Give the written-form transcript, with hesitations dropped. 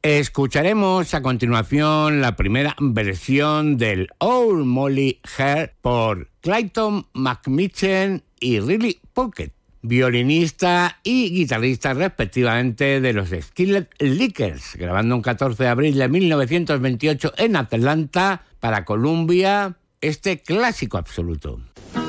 Escucharemos a continuación la primera versión del Old Molly Hair por Clayton McMichen y Riley Puckett, violinista y guitarrista respectivamente de los Skillet Lickers, grabando un 14 de abril de 1928 en Atlanta para Columbia este clásico absoluto.